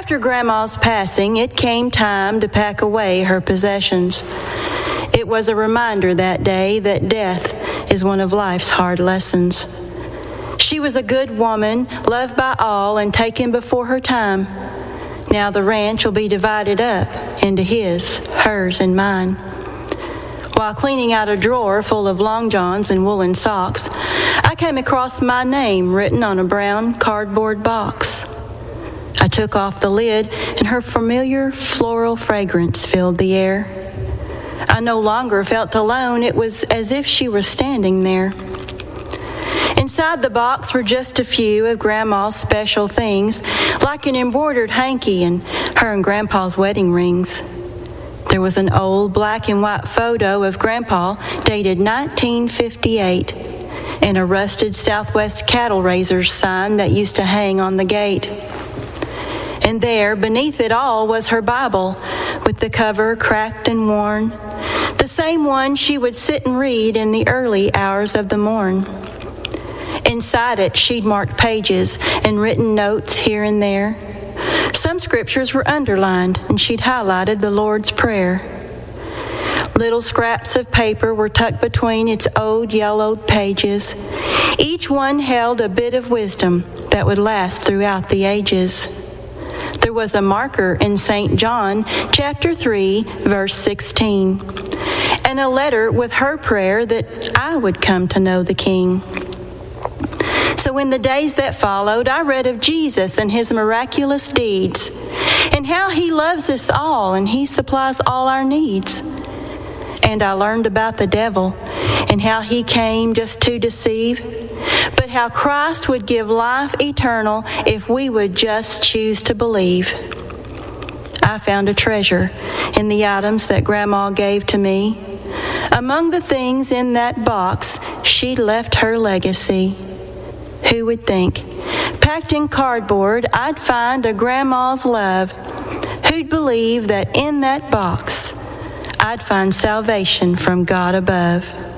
After Grandma's passing, it came time to pack away her possessions. It was a reminder that day that death is one of life's hard lessons. She was a good woman, loved by all and taken before her time. Now the ranch will be divided up into his, hers, and mine. While cleaning out a drawer full of long johns and woolen socks, I came across my name written on a brown cardboard box. I took off the lid, and her familiar floral fragrance filled the air. I no longer felt alone. It was as if she were standing there. Inside the box were just a few of Grandma's special things, like an embroidered hanky and her and Grandpa's wedding rings. There was an old black and white photo of Grandpa dated 1958 and a rusted Southwest cattle raisers sign that used to hang on the gate. And there, beneath it all, was her Bible, with the cover cracked and worn, the same one she would sit and read in the early hours of the morn. Inside it, she'd marked pages and written notes here and there. Some scriptures were underlined, and she'd highlighted the Lord's Prayer. Little scraps of paper were tucked between its old yellowed pages. Each one held a bit of wisdom that would last throughout the ages. There was a marker in St. John chapter 3, verse 16, and a letter with her prayer that I would come to know the King. So in the days that followed, I read of Jesus and his miraculous deeds, and how he loves us all and he supplies all our needs. And I learned about the devil and how he came just to deceive, but how Christ would give life eternal if we would just choose to believe. I found a treasure in the items that Grandma gave to me. Among the things in that box, she left her legacy. Who would think, packed in cardboard, I'd find a Grandma's love? Who'd believe that in that box, I'd find salvation from God above?